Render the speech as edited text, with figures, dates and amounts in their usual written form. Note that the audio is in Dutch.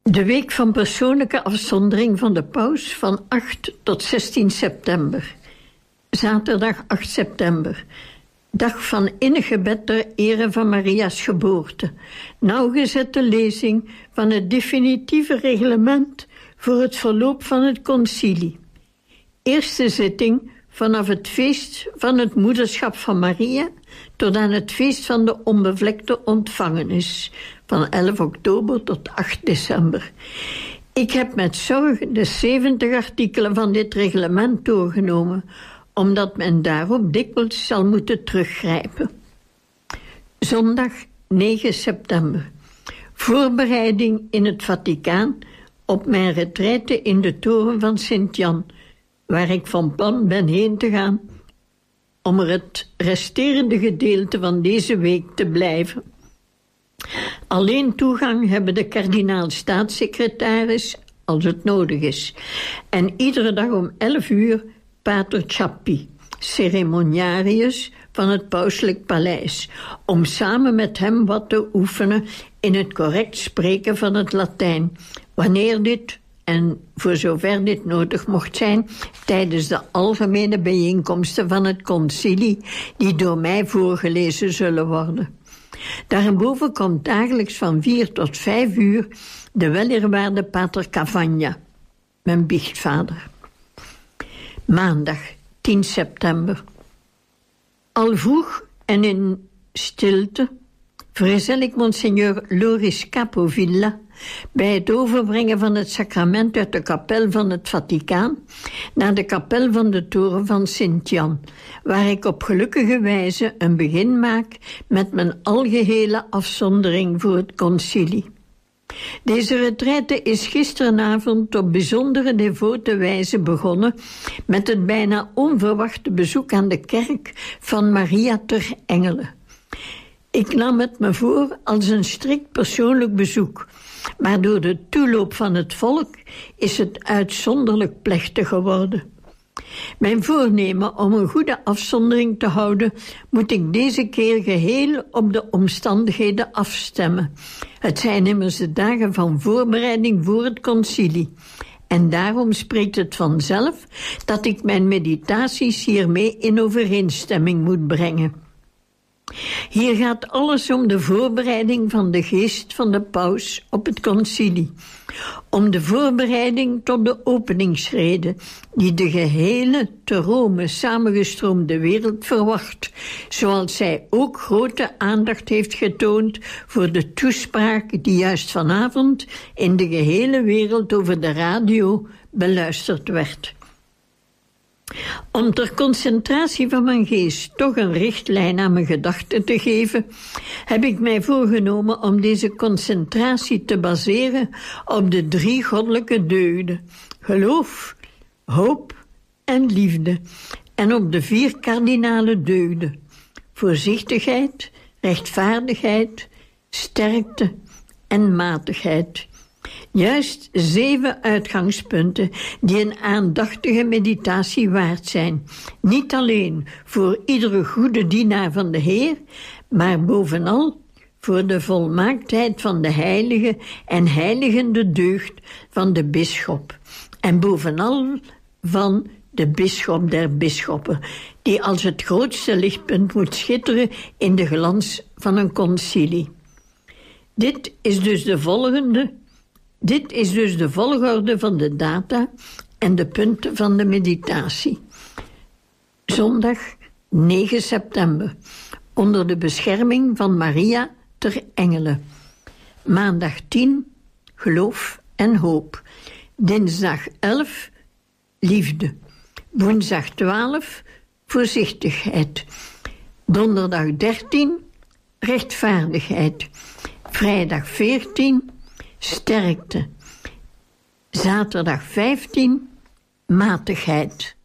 De week van persoonlijke afzondering van de paus van 8 tot 16 september. Zaterdag 8 september. Dag van innig gebed ter ere van Maria's geboorte. Nauwgezette lezing van het definitieve reglement voor het verloop van het concilie. Eerste zitting vanaf het feest van het moederschap van Maria tot aan het feest van de onbevlekte ontvangenis van 11 oktober tot 8 december. Ik heb met zorg de 70 artikelen van dit reglement doorgenomen, omdat men daarop dikwijls zal moeten teruggrijpen. Zondag 9 september. Voorbereiding in het Vaticaan op mijn retraite in de toren van Sint-Jan, waar ik van plan ben heen te gaan om er het resterende gedeelte van deze week te blijven. Alleen toegang hebben de kardinaal-staatssecretaris als het nodig is. En iedere dag om 11 uur Pater Chappi, ceremoniarius van het pauselijk paleis, om samen met hem wat te oefenen in het correct spreken van het Latijn, wanneer dit, en voor zover dit nodig mocht zijn, tijdens de algemene bijeenkomsten van het concilie, die door mij voorgelezen zullen worden. Daarboven komt dagelijks van 4 tot 5 uur de weleerwaarde Pater Cavagna, mijn biechtvader. Maandag 10 september. Al vroeg en in stilte vergezel ik Monseigneur Loris Capovilla bij het overbrengen van het sacrament uit de kapel van het Vaticaan naar de kapel van de toren van Sint-Jan, waar ik op gelukkige wijze een begin maak met mijn algehele afzondering voor het concilie. Deze retraite is gisteravond op bijzondere devote wijze begonnen met het bijna onverwachte bezoek aan de kerk van Maria ter Engelen. Ik nam het me voor als een strikt persoonlijk bezoek, maar door de toeloop van het volk is het uitzonderlijk plechtig geworden. Mijn voornemen om een goede afzondering te houden moet ik deze keer geheel op de omstandigheden afstemmen. Het zijn immers de dagen van voorbereiding voor het concilie. En daarom spreekt het vanzelf dat ik mijn meditaties hiermee in overeenstemming moet brengen. Hier gaat alles om de voorbereiding van de geest van de paus op het concilie. Om de voorbereiding tot de openingsrede die de gehele te Rome samengestroomde wereld verwacht, zoals zij ook grote aandacht heeft getoond voor de toespraak die juist vanavond in de gehele wereld over de radio beluisterd werd. Om ter concentratie van mijn geest toch een richtlijn aan mijn gedachten te geven, heb ik mij voorgenomen om deze concentratie te baseren op de 3 goddelijke deugden: geloof, hoop en liefde, en op de 4 kardinale deugden: voorzichtigheid, rechtvaardigheid, sterkte en matigheid. Juist 7 uitgangspunten die een aandachtige meditatie waard zijn. Niet alleen voor iedere goede dienaar van de Heer, maar bovenal voor de volmaaktheid van de heilige en heiligende deugd van de bisschop. En bovenal van de bisschop der bisschoppen, die als het grootste lichtpunt moet schitteren in de glans van een concilie. Dit is dus de volgorde van de data en de punten van de meditatie. Zondag 9 september, onder de bescherming van Maria ter Engelen. Maandag 10, geloof en hoop. Dinsdag 11, liefde. Woensdag 12, voorzichtigheid. Donderdag 13, rechtvaardigheid. Vrijdag 14, sterkte. Zaterdag 15, matigheid.